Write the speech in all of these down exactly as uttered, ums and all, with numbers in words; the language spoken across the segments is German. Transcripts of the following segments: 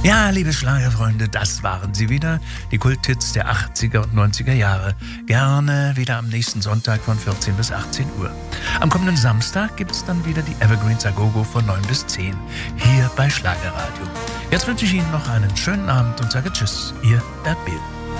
Ja, liebe Schlagerfreunde, das waren sie wieder, die Kulthits der achtziger und neunziger Jahre. Gerne wieder am nächsten Sonntag von vierzehn bis achtzehn Uhr. Am kommenden Samstag gibt's dann wieder die Evergreens Agogo von neun bis zehn, hier bei Schlagerradio. Jetzt wünsche ich Ihnen noch einen schönen Abend und sage Tschüss, Ihr Erbil.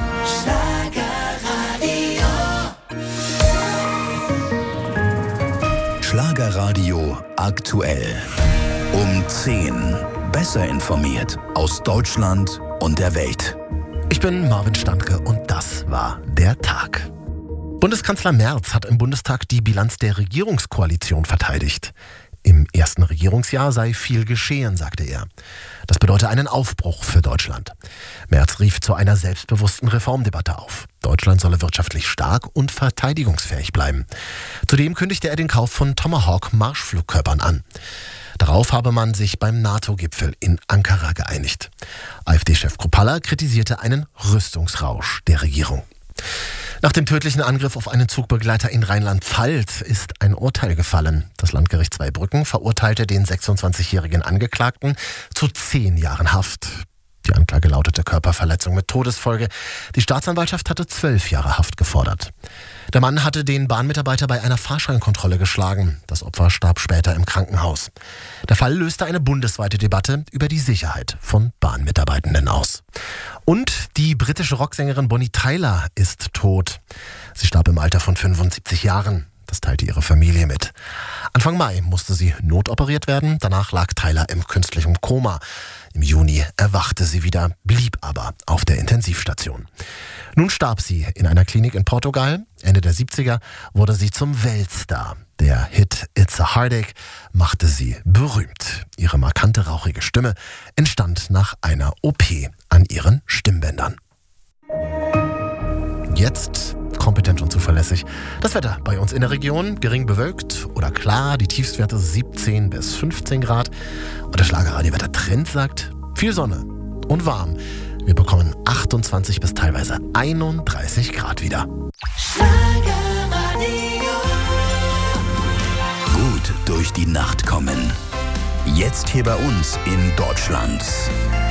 Schlagerradio. Schlagerradio aktuell. Um zehn. Besser informiert aus Deutschland und der Welt. Ich bin Marvin Standke und das war der Tag. Bundeskanzler Merz hat im Bundestag die Bilanz der Regierungskoalition verteidigt. Im ersten Regierungsjahr sei viel geschehen, sagte er. Das bedeutet einen Aufbruch für Deutschland. Merz rief zu einer selbstbewussten Reformdebatte auf. Deutschland solle wirtschaftlich stark und verteidigungsfähig bleiben. Zudem kündigte er den Kauf von Tomahawk-Marschflugkörpern an. Darauf habe man sich beim NATO-Gipfel in Ankara geeinigt. AfD-Chef Kruppalla kritisierte einen Rüstungsrausch der Regierung. Nach dem tödlichen Angriff auf einen Zugbegleiter in Rheinland-Pfalz ist ein Urteil gefallen. Das Landgericht Zweibrücken verurteilte den sechsundzwanzigjährigen Angeklagten zu zehn Jahren Haft. Die Anklage lautete Körperverletzung mit Todesfolge. Die Staatsanwaltschaft hatte zwölf Jahre Haft gefordert. Der Mann hatte den Bahnmitarbeiter bei einer Fahrscheinkontrolle geschlagen. Das Opfer starb später im Krankenhaus. Der Fall löste eine bundesweite Debatte über die Sicherheit von Bahnmitarbeitenden aus. Und die britische Rocksängerin Bonnie Tyler ist tot. Sie starb im Alter von fünfundsiebzig Jahren. Das teilte ihre Familie mit. Anfang Mai musste sie notoperiert werden. Danach lag Tyler im künstlichen Koma. Im Juni erwachte sie wieder, blieb aber auf der Intensivstation. Nun starb sie in einer Klinik in Portugal. Ende der siebziger wurde sie zum Weltstar. Der Hit It's a Heartache machte sie berühmt. Ihre markante, rauchige Stimme entstand nach einer O P an ihren Stimmbändern. Jetzt kompetent und zuverlässig. Das Wetter bei uns in der Region, gering bewölkt oder klar, die Tiefstwerte siebzehn bis fünfzehn Grad. Und der Schlagerradio-Wetter-Trend sagt, viel Sonne und warm. Wir bekommen achtundzwanzig bis teilweise einunddreißig Grad wieder. Schlagerradio. Gut durch die Nacht kommen. Jetzt hier bei uns in Deutschland.